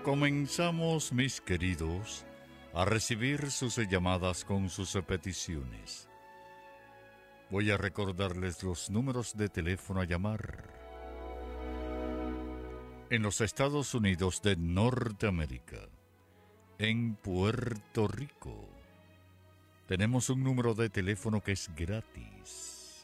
Comenzamos, mis queridos, a recibir sus llamadas con sus peticiones. Voy a recordarles los números de teléfono a llamar. En los Estados Unidos de Norteamérica, en Puerto Rico, tenemos un número de teléfono que es gratis.